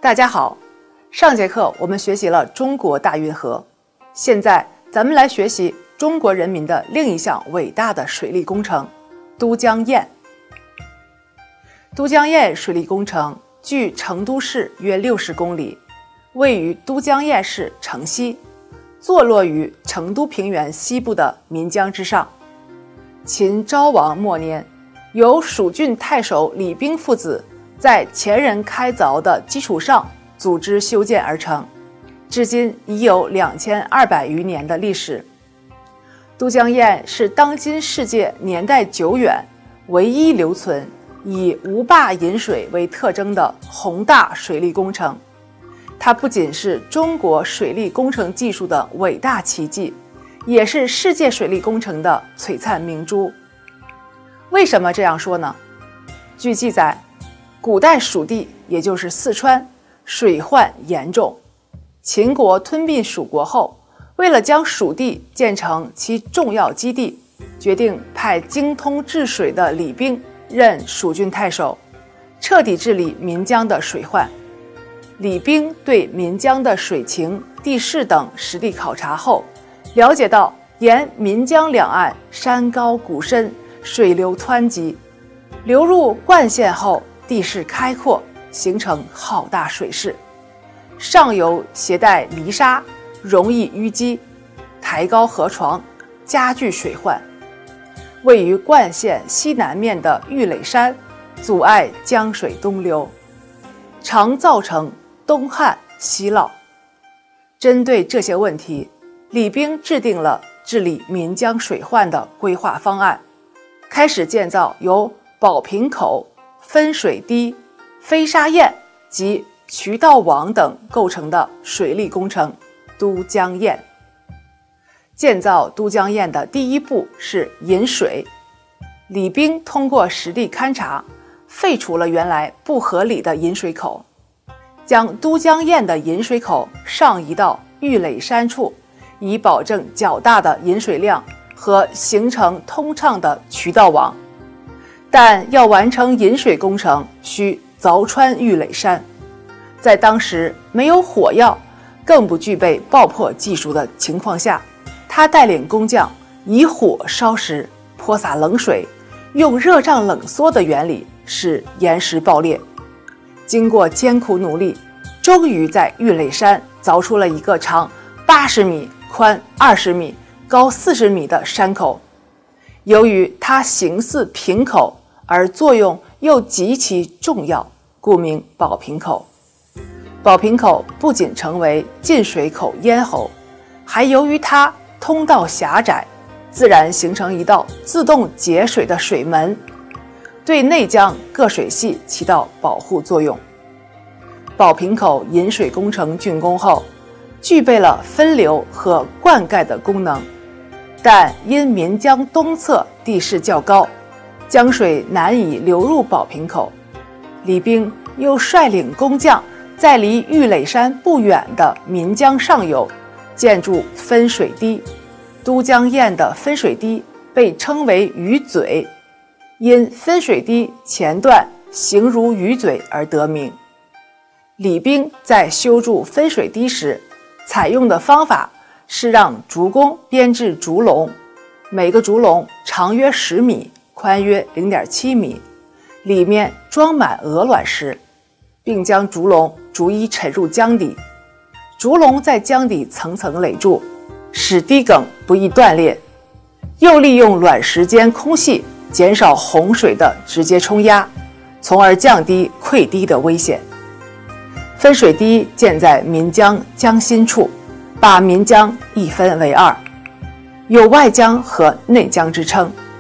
大家好，上节课我们学习了中国大运河，现在咱们来学习中国人民的另一项伟大的水利工程——都江堰。都江堰水利工程距成都市约60公里，位于都江堰市城西，坐落于成都平原西部的岷江之上。秦昭王末年，由蜀郡太守李冰父子在前人开凿的基础上组织修建而成，至今已有2200余年的历史。都江堰是当今世界年代久远、唯一留存以无坝引水为特征的宏大水利工程。它不仅是中国水利工程技术的伟大奇迹，也是世界水利工程的璀璨明珠。为什么这样说呢？据记载，古代蜀地，也就是四川，水患严重。秦国吞并蜀国后，为了将蜀地建成其重要基地，决定派精通治水的李冰任蜀郡太守，彻底治理岷江的水患。李冰对岷江的水情、地势等实地考察后，了解到沿岷江两岸山高谷深，水流湍急，流入灌县后地势开阔，形成浩大水势，上游携带泥沙，容易淤积，抬高河床，加剧水患。位于灌县西南面的玉垒山阻碍江水东流，常造成东旱西涝。针对这些问题，李冰制定了治理岷江水患的规划方案，开始建造由宝瓶口、分水堤、飞沙堰及渠道网等构成的水利工程都江堰。建造都江堰的第一步是引水。李冰通过实地勘察，废除了原来不合理的引水口，将都江堰的引水口上移到玉垒山处，以保证较大的引水量和形成通畅的渠道网。但要完成引水工程，需凿穿玉垒山，在当时没有火药，更不具备爆破技术的情况下，他带领工匠以火烧石，泼洒冷水，用热胀冷缩的原理使岩石爆裂。经过艰苦努力，终于在玉垒山凿出了一个长80米、宽20米、高40米的山口。由于它形似瓶口，而作用又极其重要，故名宝瓶口。宝瓶口不仅成为进水口咽喉，还由于它通道狭窄，自然形成一道自动节水的水门，对内江各水系起到保护作用。宝瓶口引水工程竣工后，具备了分流和灌溉的功能，但因岷江东侧地势较高，江水难以流入宝瓶口。李冰又率领工匠在离玉垒山不远的岷江上游建筑分水堤。都江堰的分水堤被称为鱼嘴，因分水堤前段形如鱼嘴而得名。李冰在修筑分水堤时，采用的方法是让竹工编制竹笼，每个竹笼长约10米，宽约0.7米，里面装满鹅卵石，并将竹笼逐一沉入江底。竹笼在江底层层垒筑，使堤埂不易断裂，又利用卵石间空隙减少洪水的直接冲压，从而降低溃堤的危险。分水堤建在岷江江心处，把岷江一分为二，有外江和内江之称。